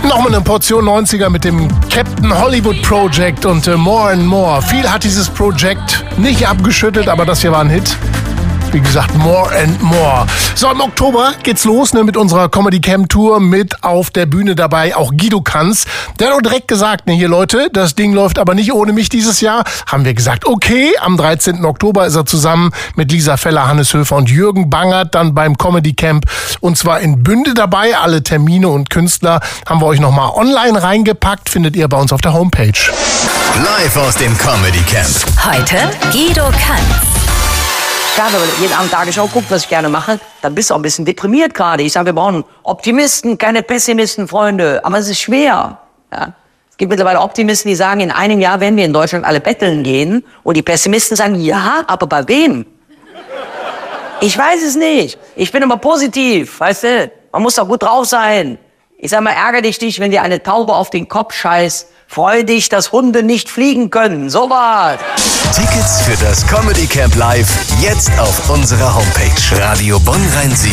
Nochmal eine Portion 90er mit dem Captain Hollywood Project und More and More. Viel hat dieses Projekt nicht abgeschüttelt, aber das hier war ein Hit. Wie gesagt, More and More. So, im Oktober geht's los mit unserer Comedy Camp Tour mit auf der Bühne dabei auch Guido Kanz. Der hat auch direkt gesagt, hier Leute, das Ding läuft aber nicht ohne mich dieses Jahr. Haben wir gesagt, okay, am 13. Oktober ist er zusammen mit Lisa Feller, Hannes Höfer und Jürgen Bangert dann beim Comedy Camp und zwar in Bünde dabei. Alle Termine und Künstler haben wir euch nochmal online reingepackt, findet ihr bei uns auf der Homepage. Live aus dem Comedy Camp. Heute Guido Kanz. Gerade wenn du jeden Abend Tagesschau guckst, was ich gerne mache, dann bist du auch ein bisschen deprimiert gerade. Ich sage, wir brauchen Optimisten, keine Pessimisten, Freunde. Aber es ist schwer. Ja. Es gibt mittlerweile Optimisten, die sagen, in einem Jahr werden wir in Deutschland alle betteln gehen. Und die Pessimisten sagen, ja, aber bei wem? Ich weiß es nicht. Ich bin immer positiv, weißt du? Man muss doch gut drauf sein. Ich sag mal, ärgere dich, wenn dir eine Taube auf den Kopf scheißt. Freu dich, dass Hunde nicht fliegen können. So was. Tickets für das Comedy Camp Live jetzt auf unserer Homepage Radio Bonn Rhein-Sieg.